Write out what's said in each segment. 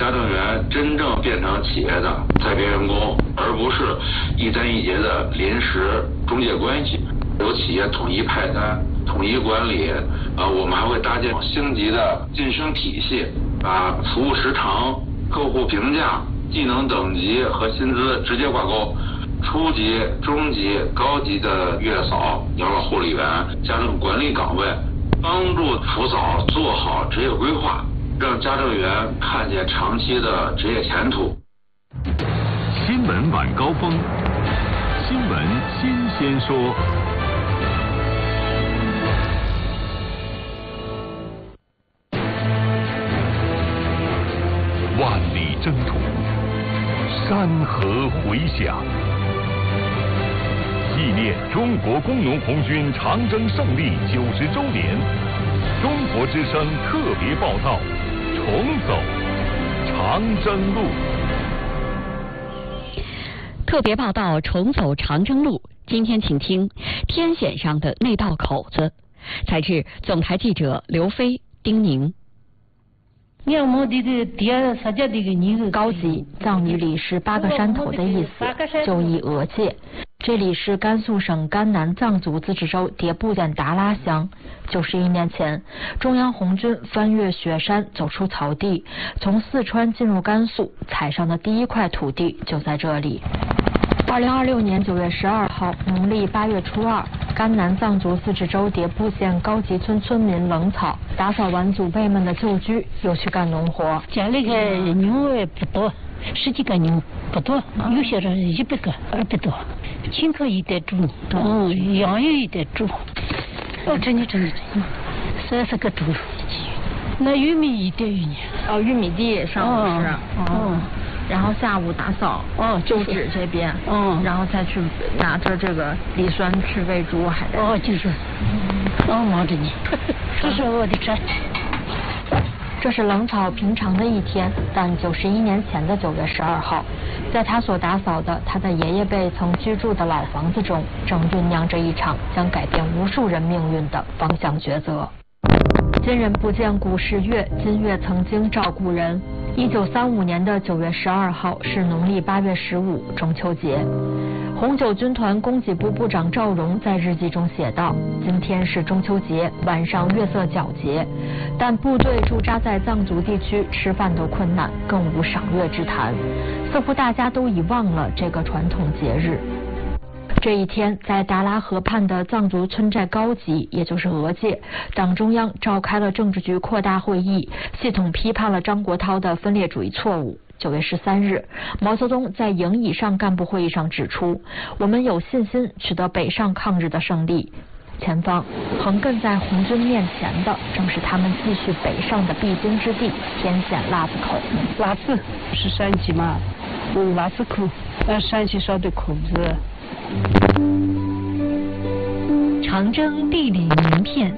家政员真正变成企业的在编员工，而不是一单一结的临时中介关系。由企业统一派单、统一管理，我们还会搭建星级的晋升体系，把服务时长、客户评价、技能等级和薪资直接挂钩。初级、中级、高级的月嫂、养老护理员、家政管理岗位，帮助扶嫂做好职业规划，让家政员看见长期的职业前途。 新闻晚高峰，新闻新鲜说。万里征途，山河回响。纪念中国工农红军长征胜利90周年，中国之声特别报道，重走长征路。 特别报道重走长征路，今天请听天险上的那道口子，采自总台记者刘飞、丁宁。 高级藏语里是8个山头的意思，就译额界。这里是甘肃省甘南藏族自治州迭部县达拉乡。91年前，中央红军翻越雪山走出草地，从四川进入甘肃，踩上的第一块土地就在这里。2026年9月12号，农历8月初2，甘南藏族自治州迭部县高级村村民冷草打扫完祖辈们的旧居，又去干农活。 家里个牛也不多，10几个牛不多，有些人100个、200多，亲口一袋猪，羊也一袋猪。真的，30个猪。那玉米一袋玉米。 玉米地上午是。然后下午打扫，旧址这边，然后再去拿着这个锂酸去喂猪，还得。 就是，忙着呢。这是我的车。 这是冷草平常的一天，但91年前的9月12号，在他所打扫的他的爷爷辈曾居住的老房子中，正酝酿着一场将改变无数人命运的方向抉择。今人不见古时月，今月曾经照顾人。1935年的9月12号是农历8月15，中秋节。红九军团供给部部长赵荣在日记中写道：今天是中秋节，晚上月色皎洁，但部队驻扎在藏族地区，吃饭都困难，更无赏月之谈，似乎大家都遗忘了这个传统节日。这一天，在达拉河畔的藏族村寨高级，也就是额界，党中央召开了政治局扩大会议，系统批判了张国焘的分裂主义错误。9月13日，毛泽东在营以上干部会议上指出，我们有信心取得北上抗日的胜利。前方横亘在红军面前的，正是他们继续北上的必经之地——天险腊子口。 腊子是山鸡嘛？腊子口，山鸡烧的口子。 长征地理名片。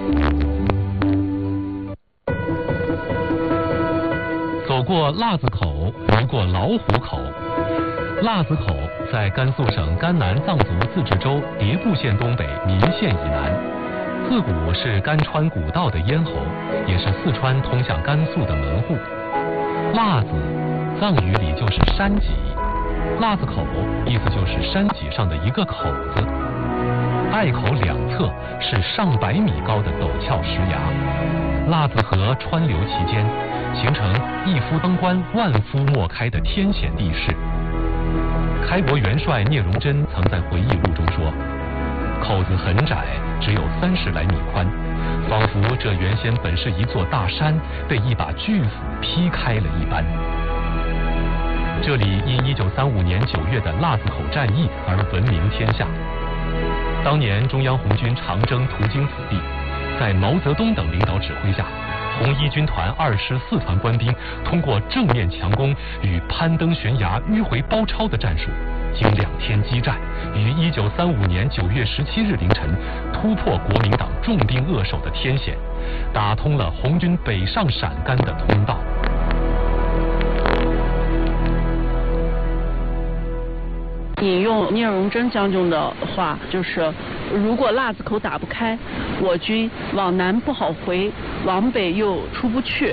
走过腊子口，游过老虎口。腊子口在甘肃省甘南藏族自治州迭部县东北岷县以南。自古是甘川古道的咽喉，也是四川通向甘肃的门户。腊子，藏语里就是山脊。腊子口意思就是山脊上的一个口子，隘口两侧是上百米高的陡峭石崖，腊子河川流其间，形成一夫当关万夫莫开的天险地势。开国元帅聂荣臻曾在回忆录中说，口子很窄，只有30来米宽，仿佛这原先本是一座大山，被一把巨斧劈开了一般。这里因1935年9月的腊子口战役而闻名天下。当年中央红军长征途经此地，在毛泽东等领导指挥下，红一军团2师4团官兵通过正面强攻与攀登悬崖迂回包抄的战术，经2天激战，于1935年9月17日凌晨突破国民党重兵扼守的天险，打通了红军北上陕甘的通道。 引用聂荣臻将军的话，就是如果腊子口打不开，我军往南不好回，往北又出不去，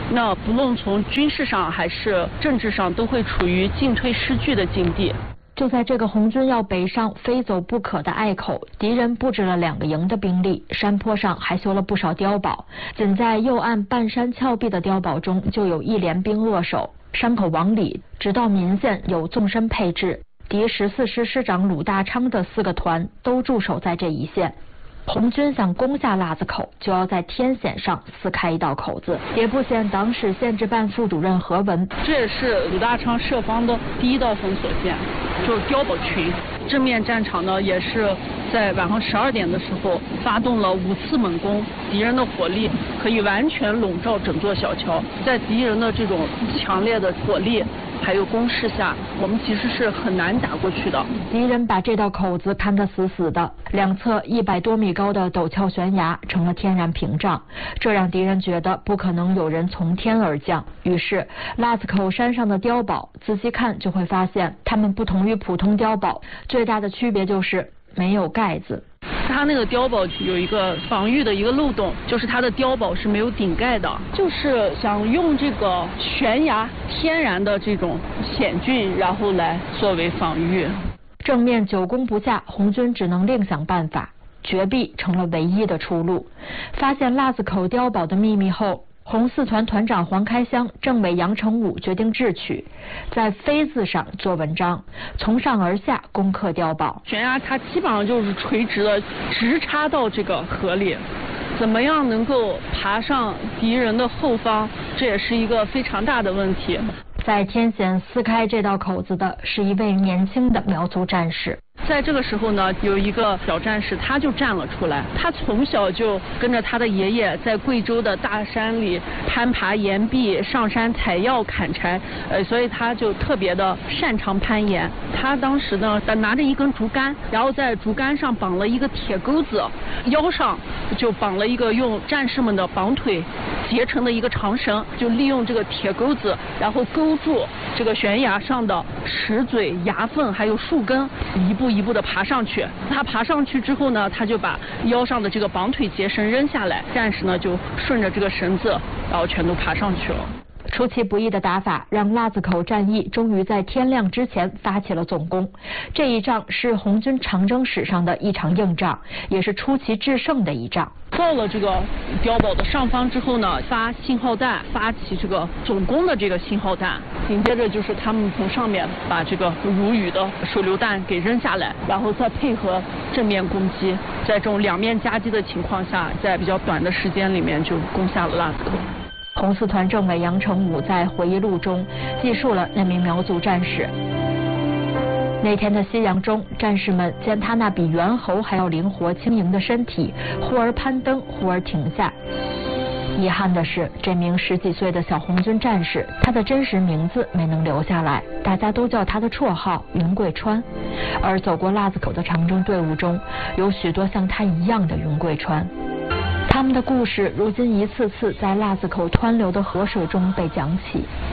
那不论从军事上还是政治上，都会处于进退失据的境地。 就在这个红军要北上非走不可的隘口，敌人布置了2个营的兵力，山坡上还修了不少碉堡。仅在右岸半山峭壁的碉堡中，就有1连兵扼守。山口往里，直到岷县有纵深配置，敌14师师长鲁大昌的4个团都驻守在这一线。红军想攻下腊子口，就要在天险上撕开一道口子。迭部县党史县治办副主任何文， 这也是鲁大昌设防的第一道封锁线，就是碉堡群。正面战场呢，也是在晚上12点的时候发动了5次猛攻，敌人的火力可以完全笼罩整座小桥。在敌人的这种强烈的火力还有攻势下，我们其实是很难打过去的。 敌人把这道口子看得死死的，两侧100多米高的陡峭悬崖成了天然屏障，这让敌人觉得不可能有人从天而降。于是腊子口山上的碉堡，仔细看就会发现，它们不同于普通碉堡，最大的区别就是没有盖子。 它那个碉堡有一个防御的一个漏洞，就是它的碉堡是没有顶盖的，就是想用这个悬崖天然的这种险峻，然后来作为防御。 正面久攻不下，红军只能另想办法，绝壁成了唯一的出路。发现腊子口碉堡的秘密后，红4团团长黄开湘、政委杨成武决定智取，在飞字上做文章，从上而下攻克碉堡。 悬崖它基本上就是垂直的，直插到这个河里。怎么样能够爬上敌人的后方，这也是一个非常大的问题。 在天险撕开这道口子的是一位年轻的苗族战士。 在这个时候呢，有一个小战士他就站了出来，他从小就跟着他的爷爷在贵州的大山里攀爬岩壁，上山采药砍柴，所以他就特别的擅长攀岩。他当时呢拿着一根竹竿，然后在竹竿上绑了一个铁钩子，腰上就绑了一个用战士们的绑腿结成的一个长绳，就利用这个铁钩子，然后勾住这个悬崖上的石嘴、崖缝还有树根，一步一步的爬上去。他爬上去之后呢，他就把腰上的这个绑腿结绳扔下来，战士呢就顺着这个绳子，然后全都爬上去了。 出其不意的打法让腊子口战役终于在天亮之前发起了总攻。这一仗是红军长征史上的一场硬仗，也是出奇制胜的一仗。 到了这个碉堡的上方之后呢，发信号弹，发起这个总攻的这个信号弹。紧接着就是他们从上面把这个如雨的手榴弹给扔下来，然后再配合正面攻击，在这种2面夹击的情况下，在比较短的时间里面就攻下了腊子口。 红4团政委杨成武在回忆录中记述了那名苗族战士。那天的夕阳中，战士们见他那比猿猴还要灵活轻盈的身体，忽而攀登，忽而停下。遗憾的是，这名10几岁的小红军战士，他的真实名字没能留下来，大家都叫他的绰号云贵川。而走过腊子口的长征队伍中，有许多像他一样的云贵川。他们的故事如今一次次在腊子口湍流的河水中被讲起。